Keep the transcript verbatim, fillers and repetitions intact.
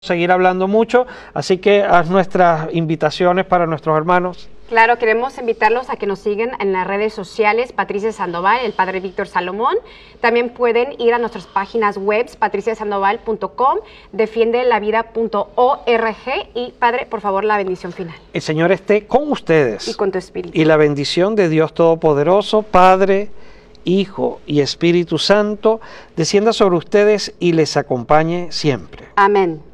seguir hablando mucho, así que haz nuestras invitaciones para nuestros hermanos. Claro, queremos invitarlos a que nos sigan en las redes sociales, Patricia Sandoval, el Padre Víctor Salomón. También pueden ir a nuestras páginas web, patricia sandoval punto com, defiende la vida punto org y Padre, por favor, la bendición final. El Señor esté con ustedes. Y con tu espíritu. Y la bendición de Dios Todopoderoso, Padre, Hijo y Espíritu Santo, descienda sobre ustedes y les acompañe siempre. Amén.